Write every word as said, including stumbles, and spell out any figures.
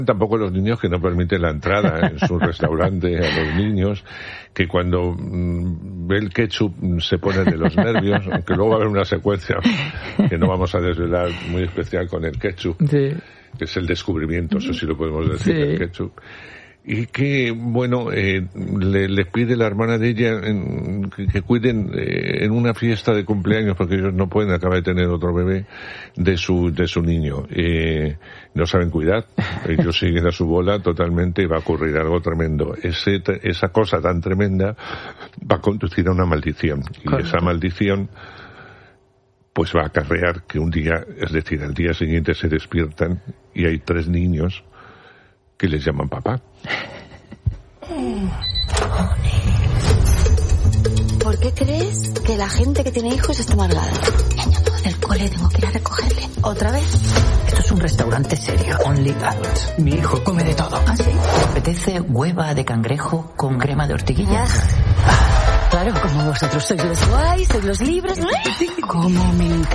Tampoco los niños, que no permiten la entrada en su restaurante a los niños, que cuando mmm, ve el ketchup se pone de los nervios, aunque luego va a haber una secuencia que no vamos a desvelar muy especial con el ketchup, sí. que es el descubrimiento, eso sí lo podemos decir, sí. el ketchup. Y que, bueno, eh, le, les pide la hermana de ella en, que, que cuiden eh, en una fiesta de cumpleaños, porque ellos no pueden, acaba de tener otro bebé, de su de su niño. Eh, no saben cuidar, ellos siguen a su bola totalmente y va a ocurrir algo tremendo. Ese, esa cosa tan tremenda va a conducir a una maldición. Y Correcto. Esa maldición pues va a acarrear que un día, es decir, al día siguiente se despiertan y hay tres niños que les llaman papá. ¿Por qué crees que la gente que tiene hijos está amargada? Me han llamado del cole, tengo que ir a recogerle. ¿Otra vez? Esto es un restaurante serio. Only adults. Mi hijo come de todo. ¿Ah, sí? ¿Te apetece hueva de cangrejo con crema de ortiguilla? Ah, claro, como vosotros sois los guays, sois los libres. ¿Cómo me encanta?